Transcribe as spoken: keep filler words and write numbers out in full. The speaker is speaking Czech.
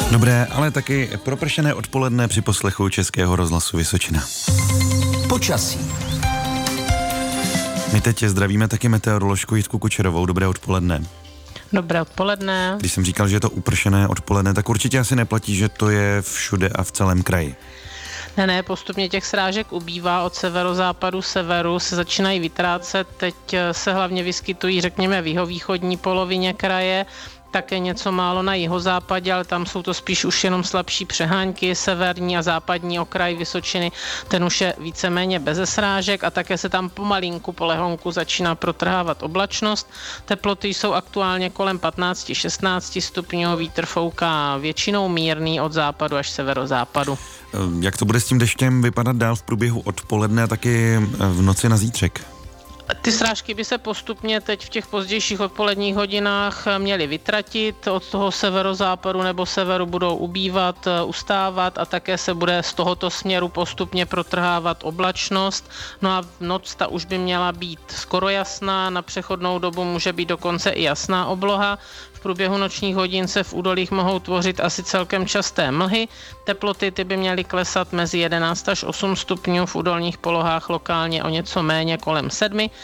Dobré, ale taky propršené odpoledne při poslechu Českého rozhlasu Vysočina. Počasí. My teď zdravíme taky meteoroložku Jitku Kučerovou. Dobré odpoledne. Dobré odpoledne. Když jsem říkal, že je to upršené odpoledne, tak určitě asi neplatí, že to je všude a v celém kraji. Ne, ne, postupně těch srážek ubývá, od severozápadu, severu se začínají vytrácet, teď se hlavně vyskytují, řekněme, v jihovýchodní polovině kraje, také něco málo na jihozápadě, ale tam jsou to spíš už jenom slabší přehánky, severní a západní okraj Vysočiny, ten už je víceméně beze srážek a také se tam pomalinku po lehonku začíná protrhávat oblačnost. Teploty jsou aktuálně kolem patnáct až šestnáct stupňů, vítr fouká většinou mírný od západu až severozápadu. Jak to bude s tím deštěm vypadat dál v průběhu odpoledne a taky v noci na zítřek? Ty srážky by se postupně teď v těch pozdějších odpoledních hodinách měly vytratit, od toho severozápadu nebo severu budou ubývat, ustávat a také se bude z tohoto směru postupně protrhávat oblačnost. No a v noc ta už by měla být skoro jasná, na přechodnou dobu může být dokonce i jasná obloha. V průběhu nočních hodin se v údolích mohou tvořit asi celkem časté mlhy. Teploty ty by měly klesat mezi jedenáct až osm stupňů, v údolních polohách lokálně o něco méně kolem sedmi.